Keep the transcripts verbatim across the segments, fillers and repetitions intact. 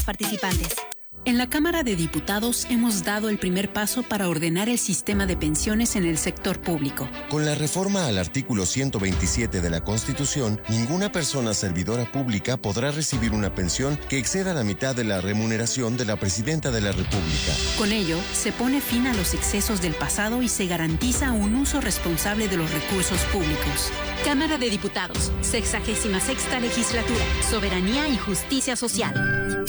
participantes. En la Cámara de Diputados hemos dado el primer paso para ordenar el sistema de pensiones en el sector público. Con la reforma al artículo ciento veintisiete de la Constitución, ninguna persona servidora pública podrá recibir una pensión que exceda la mitad de la remuneración de la Presidenta de la República. Con ello, se pone fin a los excesos del pasado y se garantiza un uso responsable de los recursos públicos. Cámara de Diputados, sexagésima sexta legislatura, soberanía y justicia social.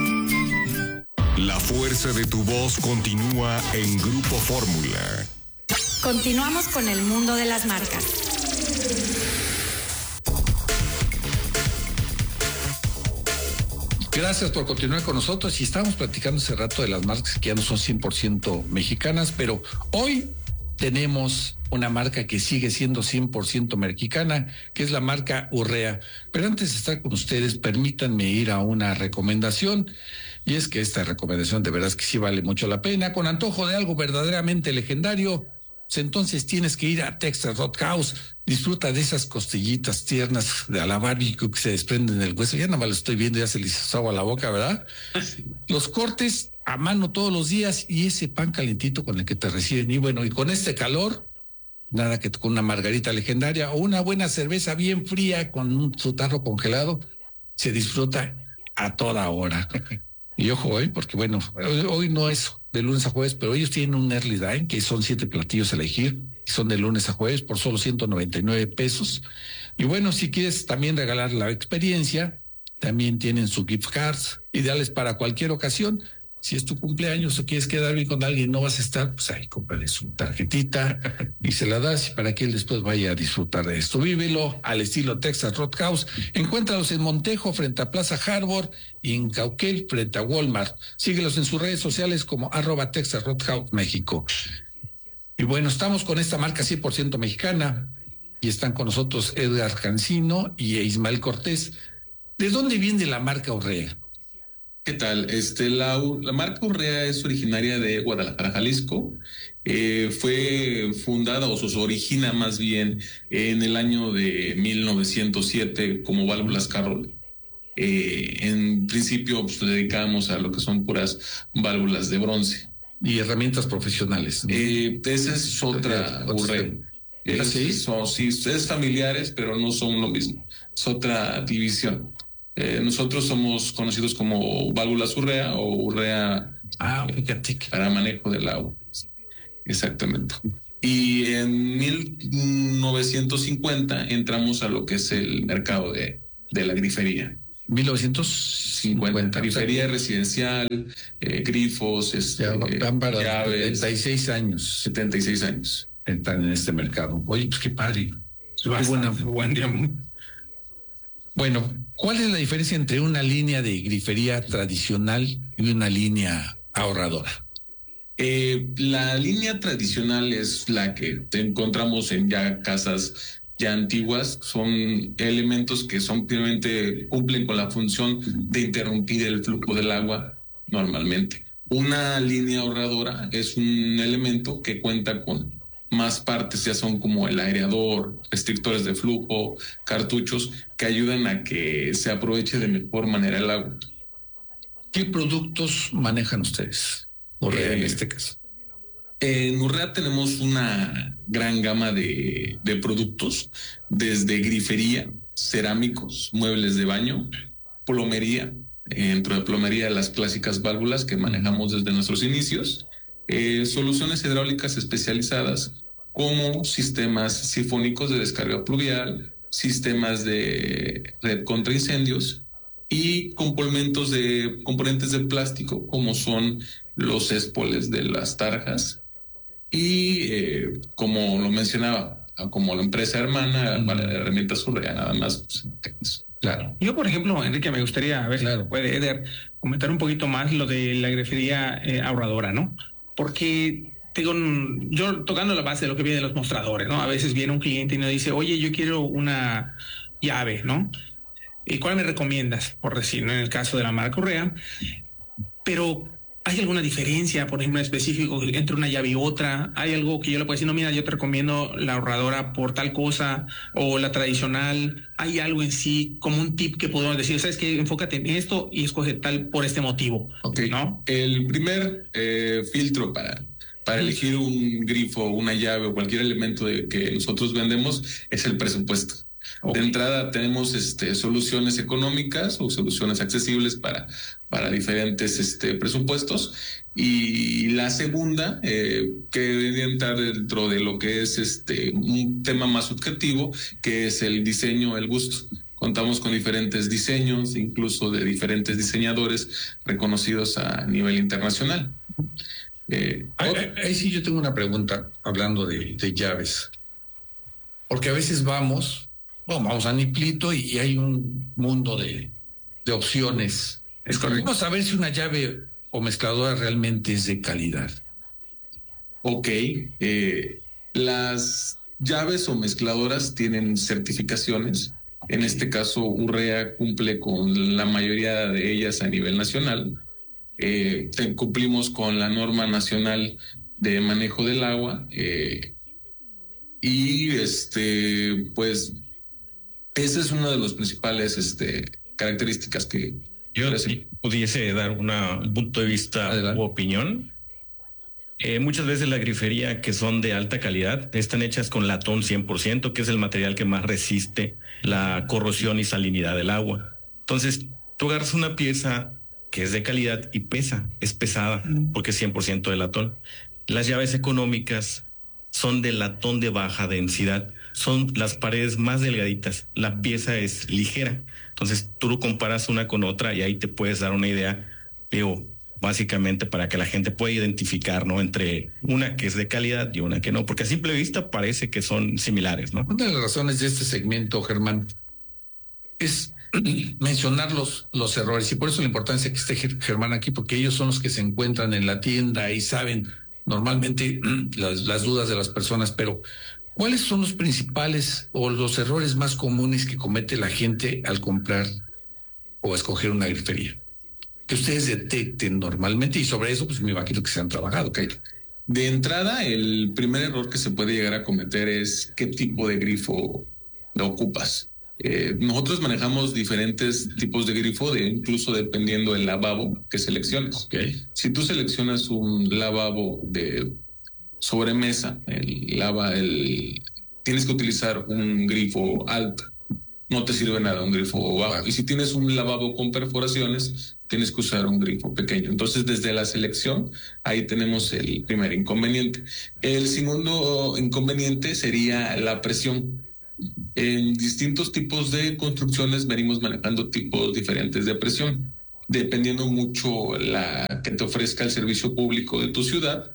La fuerza de tu voz continúa en Grupo Fórmula. Continuamos con el mundo de las marcas. Gracias por continuar con nosotros. Y estábamos platicando hace rato de las marcas que ya no son cien por ciento mexicanas, pero hoy tenemos una marca que sigue siendo cien por ciento mexicana, que es la marca Urrea. Pero antes de estar con ustedes, permítanme ir a una recomendación, y es que esta recomendación de verdad es que sí vale mucho la pena. Con antojo de algo verdaderamente legendario, pues entonces tienes que ir a Texas Roadhouse. Disfruta de esas costillitas tiernas de a la barbecue que se desprenden del hueso. Ya nada más lo estoy viendo, ya se les hizo agua a la boca, ¿verdad? Los cortes a mano todos los días y ese pan calentito con el que te reciben. Y bueno, y con este calor, nada que con una margarita legendaria o una buena cerveza bien fría con un, su tarro congelado, se disfruta a toda hora. Y ojo hoy, porque bueno, hoy, hoy no es de lunes a jueves, pero ellos tienen un early dine, que son siete platillos a elegir, y son de lunes a jueves por solo ciento noventa y nueve pesos. Y bueno, si quieres también regalar la experiencia, también tienen su gift cards, ideales para cualquier ocasión. Si es tu cumpleaños o quieres quedar bien con alguien, no vas a estar, pues ahí cómprale su tarjetita y se la das para que él después vaya a disfrutar de esto. Vívelo al estilo Texas Roadhouse. Encuéntralos en Montejo frente a Plaza Harbor y en Cauquel frente a Walmart. Síguelos en sus redes sociales como arroba Texas Roadhouse México. Y bueno, estamos con esta marca cien por ciento mexicana y están con nosotros Edgar Cancino y Ismael Cortés. ¿De dónde viene la marca Urrea? ¿Qué tal? Este, la, la marca Urrea es originaria de Guadalajara, Jalisco. Eh, fue fundada o se origina más bien en el año de mil novecientos siete como Válvulas Carroll. Eh, en principio pues, nos dedicamos a lo que son puras válvulas de bronce. Y herramientas profesionales, ¿no? Eh, esa es otra Urrea. Es, ¿Sí? Son, sí, es familiares, pero no son lo mismo. Es otra división. Eh, nosotros somos conocidos como válvulas Urrea o Urrea ah, eh, para manejo del agua. Exactamente. Y en mil novecientos cincuenta entramos a lo que es el mercado de, de la grifería. mil novecientos cincuenta. Grifería o sea, residencial, eh, grifos, este, ya, van para llaves. setenta y seis años. setenta y seis años. Están en este mercado. Oye, pues qué padre. Qué buena, buen día. Bueno, ¿cuál es la diferencia entre una línea de grifería tradicional y una línea ahorradora? Eh, la línea tradicional es la que encontramos en ya casas ya antiguas. Son elementos que simplemente cumplen con la función de interrumpir el flujo del agua normalmente. Una línea ahorradora es un elemento que cuenta con más partes, ya son como el aireador, restrictores de flujo, cartuchos, que ayudan a que se aproveche de mejor manera el agua. ¿Qué productos manejan ustedes? Urrea, eh, en este caso. En Urrea tenemos una gran gama de, de productos, desde grifería, cerámicos, muebles de baño, plomería, dentro de plomería las clásicas válvulas que manejamos desde nuestros inicios, eh, soluciones hidráulicas especializadas como sistemas sifónicos de descarga pluvial, sistemas de red contra incendios y complementos de componentes de plástico como son los espoles de las tarjas y eh, como lo mencionaba, como la empresa hermana, mm. vale, herramientas Urrea, nada más. Pues, claro. Yo, por ejemplo, Enrique, me gustaría, a ver claro. si puede Eder comentar un poquito más lo de la grifería eh, ahorradora, ¿no? Porque digo, yo tocando la base de lo que viene de los mostradores, ¿no? A veces viene un cliente y nos dice, oye, yo quiero una llave, ¿no? ¿Y cuál me recomiendas? Por decir, ¿no? En el caso de la marca Urrea. Pero ¿hay alguna diferencia, por ejemplo, en específico entre una llave y otra? ¿Hay algo que yo le puedo decir, no, mira, yo te recomiendo la ahorradora por tal cosa o la tradicional? ¿Hay algo en sí, como un tip que podemos decir, sabes que enfócate en esto y escoge tal por este motivo? Ok, ¿no? El primer eh, filtro para, para elegir un grifo, una llave o cualquier elemento de, que nosotros vendemos es el presupuesto. Okay. De entrada tenemos este, soluciones económicas o soluciones accesibles para, para diferentes este, presupuestos. Y la segunda, eh, que debe entrar dentro de lo que es este, un tema más subjetivo, que es el diseño, el gusto. Contamos con diferentes diseños, incluso de diferentes diseñadores reconocidos a nivel internacional. Eh, ahí, ahí sí yo tengo una pregunta hablando de, de llaves. Porque a veces vamos... Bueno, vamos a Niplito y, y hay un mundo de, de opciones. Es correcto. Vamos a ver si una llave o mezcladora realmente es de calidad. Ok. Eh, las llaves o mezcladoras tienen certificaciones. En este caso, Urrea cumple con la mayoría de ellas a nivel nacional. Eh, cumplimos con la norma nacional de manejo del agua. Eh, y este, pues... Esa es una de las principales este, características que... Yo si pudiese dar una, un punto de vista Adelante. u opinión. Eh, muchas veces la grifería que son de alta calidad están hechas con latón cien por ciento, que es el material que más resiste la corrosión y salinidad del agua. Entonces, tú agarras una pieza que es de calidad y pesa, es pesada, porque es cien por ciento de latón. Las llaves económicas son de latón de baja densidad. Son las paredes más delgaditas, la pieza es ligera. Entonces tú lo comparas una con otra y ahí te puedes dar una idea, digo, básicamente para que la gente pueda identificar, ¿no? Entre una que es de calidad y una que no, porque a simple vista parece que son similares, ¿no? Una de las razones de este segmento, Germán, es mencionar los, los errores, y por eso la importancia que esté Germán aquí, porque ellos son los que se encuentran en la tienda y saben normalmente las, las dudas de las personas, pero ¿cuáles son los principales o los errores más comunes que comete la gente al comprar o escoger una grifería? Que ustedes detecten normalmente, y sobre eso pues me imagino que se han trabajado, ¿ok? De entrada, el primer error que se puede llegar a cometer es qué tipo de grifo lo ocupas. Eh, nosotros manejamos diferentes tipos de grifo, de, incluso dependiendo del lavabo que selecciones. Okay. Si tú seleccionas un lavabo de sobremesa, el lava, el tienes que utilizar un grifo alto. No te sirve nada un grifo bajo. Y si tienes un lavabo con perforaciones, tienes que usar un grifo pequeño. Entonces, desde la selección, ahí tenemos el primer inconveniente. El segundo inconveniente sería la presión. En distintos tipos de construcciones venimos manejando tipos diferentes de presión, dependiendo mucho la que te ofrezca el servicio público de tu ciudad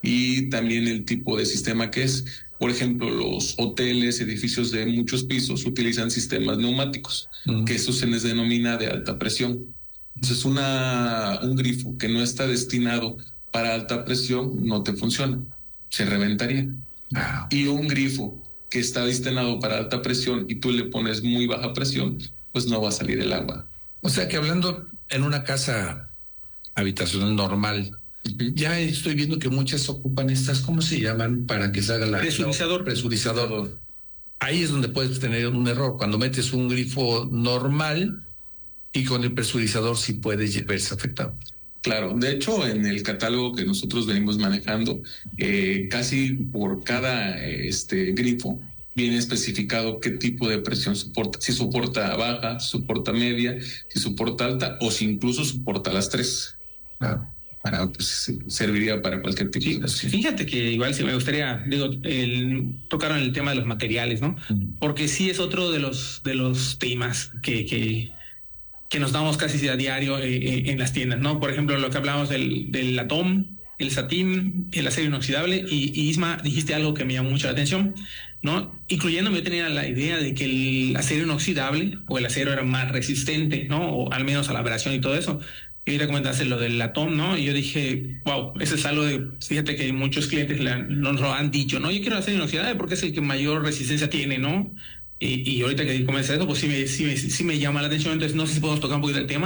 y también el tipo de sistema que es. Por ejemplo, los hoteles, edificios de muchos pisos utilizan sistemas neumáticos, uh-huh. que eso se les denomina de alta presión. Entonces, una, un grifo que no está destinado para alta presión no te funciona, se reventaría. Ah. Y un grifo que está destinado para alta presión y tú le pones muy baja presión, pues no va a salir el agua. O sea que hablando en una casa habitacional normal, uh-huh. ya estoy viendo que muchas ocupan estas, ¿cómo se llaman? Para que salga la... Presurizador. Presurizador. Ahí es donde puedes tener un error. Cuando metes un grifo normal y con el presurizador sí puedes verse afectado. Claro, de hecho en el catálogo que nosotros venimos manejando, eh, casi por cada este grifo viene especificado qué tipo de presión soporta, si soporta baja, si soporta media, si soporta alta o si incluso soporta las tres. Claro. Para, pues, serviría para cualquier tipo sí, de presión. Fíjate que igual sí me gustaría, digo, el, tocaron el tema de los materiales, ¿no? Uh-huh. Porque sí es otro de los de los temas que... que que nos damos casi a diario eh, en las tiendas, ¿no? Por ejemplo, lo que hablábamos del, del latón, el satín, el acero inoxidable, y, y Isma, dijiste algo que me llamó mucho la atención, ¿no? Incluyéndome, yo tenía la idea de que el acero inoxidable o el acero era más resistente, ¿no? O al menos a la abrasión y todo eso. Y ahorita comentaste lo del latón, ¿no? Y yo dije, wow, eso es algo de, fíjate que muchos clientes le, nos lo han dicho, ¿no? Yo quiero acero inoxidable porque es el que mayor resistencia tiene, ¿no? Y, y ahorita que comencé eso, pues sí me, sí, me, sí me llama la atención. Entonces no sé si podemos tocar un poquito el tema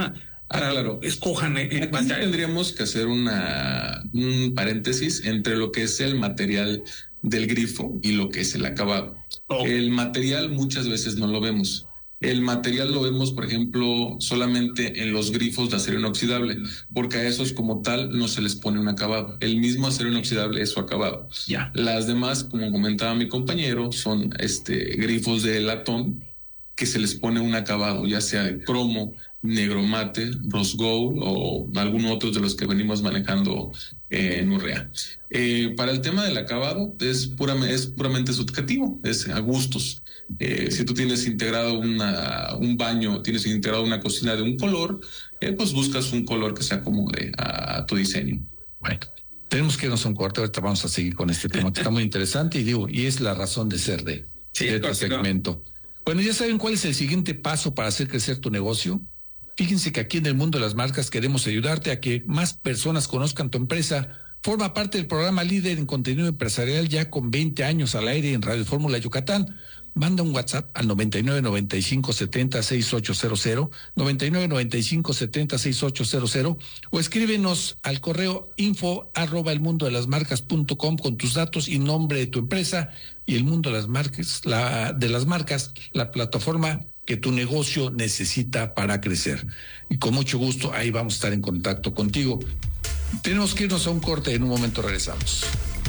Ah, claro. Escojan. Eh, Aquí tendríamos que hacer una, un paréntesis entre lo que es el material del grifo y lo que es el acabado. Oh. El material muchas veces no lo vemos. El material lo vemos, por ejemplo, solamente en los grifos de acero inoxidable, porque a esos como tal no se les pone un acabado. El mismo acero inoxidable es su acabado. Ya. Las demás, como comentaba mi compañero, son este grifos de latón que se les pone un acabado, ya sea de cromo, negro mate, rose gold o algún otro de los que venimos manejando eh, en Urrea. Eh, para el tema del acabado es, puramente, es puramente subjetivo, es a gustos. Eh, si tú tienes integrado una, un baño, tienes integrado una cocina de un color, eh, pues buscas un color que se acomode a, a tu diseño. Bueno, tenemos que irnos a un corte, ahorita vamos a seguir con este tema que está muy interesante y digo, y es la razón de ser de, sí, de este segmento. Bueno, ¿ya saben cuál es el siguiente paso para hacer crecer tu negocio? Fíjense que aquí en el mundo de las marcas queremos ayudarte a que más personas conozcan tu empresa. Forma parte del programa líder en contenido empresarial ya con veinte años al aire en Radio Fórmula Yucatán. Manda un WhatsApp al noventa y nueve noventa y cinco setenta sesenta y ocho cero cero, noventa y nueve noventa y cinco setenta sesenta y ocho cero cero o escríbenos al correo info arroba el mundo de las marcas punto com con tus datos y nombre de tu empresa y el mundo de las marcas, la, de las marcas, la plataforma que tu negocio necesita para crecer. Y con mucho gusto ahí vamos a estar en contacto contigo. Tenemos que irnos a un corte, en un momento regresamos.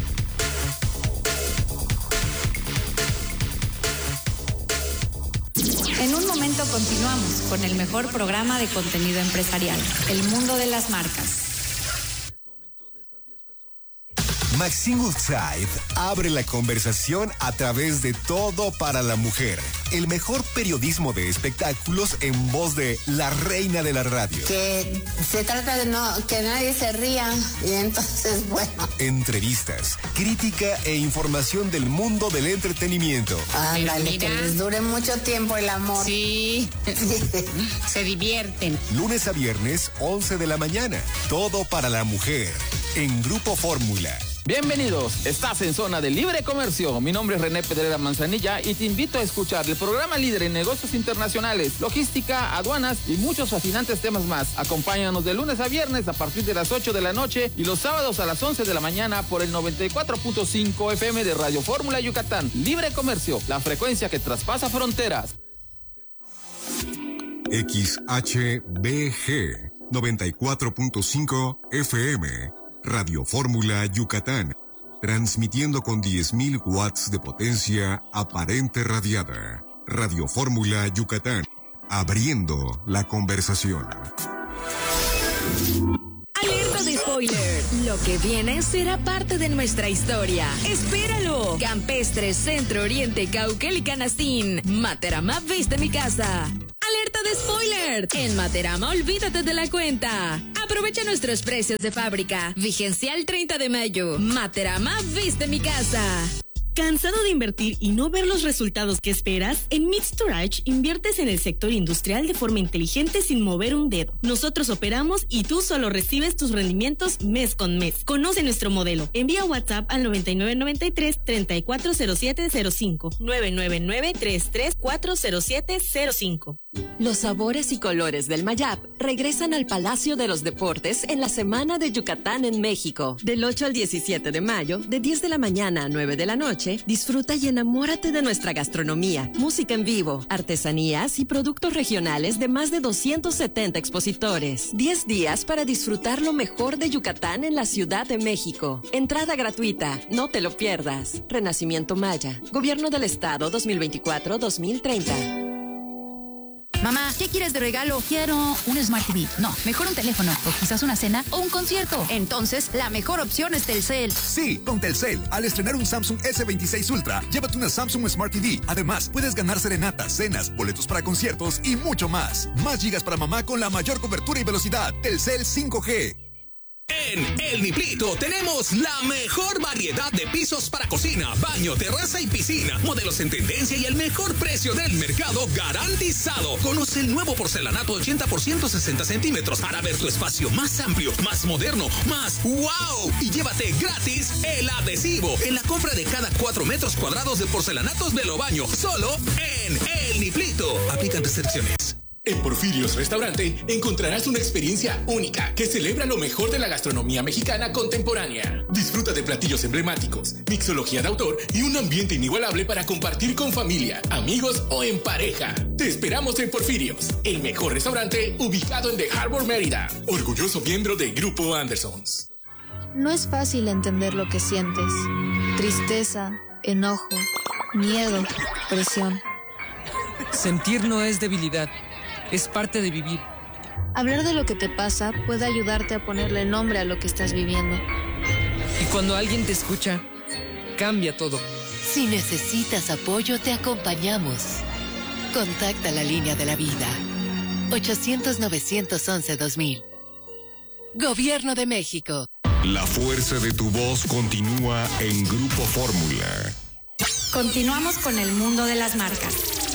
En un momento continuamos con el mejor programa de contenido empresarial, El Mundo de las Marcas. Maxine Woodside abre la conversación a través de Todo para la Mujer, el mejor periodismo de espectáculos en voz de la reina de la radio. Que se trata de no que nadie se ría y entonces, bueno. Entrevistas, crítica e información del mundo del entretenimiento. Ándale, que les dure mucho tiempo el amor. Sí, se divierten. Lunes a viernes, once de la mañana. Todo para la Mujer, en Grupo Fórmula. Bienvenidos, estás en Zona de Libre Comercio. Mi nombre es René Pedrera Manzanilla y te invito a escuchar el programa líder en negocios internacionales, logística, aduanas y muchos fascinantes temas más. Acompáñanos de lunes a viernes a partir de las ocho de la noche y los sábados a las once de la mañana por el noventa y cuatro punto cinco F M de Radio Fórmula Yucatán. Libre Comercio, la frecuencia que traspasa fronteras. X H B G noventa y cuatro punto cinco F M. Radio Fórmula Yucatán, transmitiendo con diez mil watts de potencia aparente radiada. Radio Fórmula Yucatán, abriendo la conversación. Alerta de spoiler. Lo que viene será parte de nuestra historia. ¡Espéralo! Campestres, Centro Oriente, Cauquel y Canastín. Materama viste mi casa. ¡Alerta de spoiler! En Materama, olvídate de la cuenta. Aprovecha nuestros precios de fábrica. Vigencia el treinta de mayo. Materama viste mi casa. ¿Cansado de invertir y no ver los resultados que esperas? En Mid Storage inviertes en el sector industrial de forma inteligente sin mover un dedo. Nosotros operamos y tú solo recibes tus rendimientos mes con mes. Conoce nuestro modelo. Envía WhatsApp al noventa y nueve noventa y tres treinta y cuatro cero siete cero cinco, nueve nueve nueve tres tres cuatro cero siete cero cinco. Los sabores y colores del Mayab regresan al Palacio de los Deportes en la Semana de Yucatán en México. Del ocho al diecisiete de mayo, de diez de la mañana a nueve de la noche, disfruta y enamórate de nuestra gastronomía, música en vivo, artesanías y productos regionales de más de doscientos setenta expositores. diez días para disfrutar lo mejor de Yucatán en la Ciudad de México. Entrada gratuita, no te lo pierdas. Renacimiento Maya, Gobierno del Estado dos mil veinticuatro a dos mil treinta. Mamá, ¿qué quieres de regalo? Quiero un Smart T V. No, mejor un teléfono o quizás una cena o un concierto. Entonces, la mejor opción es Telcel. Sí, con Telcel. Al estrenar un Samsung S veintiséis Ultra, llévate una Samsung Smart T V. Además, puedes ganar serenatas, cenas, boletos para conciertos y mucho más. Más gigas para mamá con la mayor cobertura y velocidad. Telcel cinco G. En El Niplito tenemos la mejor variedad de pisos para cocina, baño, terraza y piscina. Modelos en tendencia y el mejor precio del mercado garantizado. Conoce el nuevo porcelanato ochenta por ciento sesenta centímetros para ver tu espacio más amplio, más moderno, más wow. Y llévate gratis el adhesivo en la compra de cada cuatro metros cuadrados de porcelanatos de Lobaño. Solo en El Niplito. Aplican restricciones. En Porfirios Restaurante encontrarás una experiencia única que celebra lo mejor de la gastronomía mexicana contemporánea. Disfruta de platillos emblemáticos, mixología de autor y un ambiente inigualable para compartir con familia, amigos o en pareja. Te esperamos en Porfirios, el mejor restaurante ubicado en The Harbor, Mérida. Orgulloso miembro del Grupo Andersons. No es fácil entender lo que sientes. Tristeza, enojo, miedo, presión. Sentir no es debilidad. Es parte de vivir. Hablar de lo que te pasa puede ayudarte a ponerle nombre a lo que estás viviendo. Y cuando alguien te escucha, cambia todo. Si necesitas apoyo, te acompañamos. Contacta la línea de la vida. ochocientos, novecientos once, dos mil. Gobierno de México. La fuerza de tu voz continúa en Grupo Fórmula. Continuamos con el mundo de las marcas.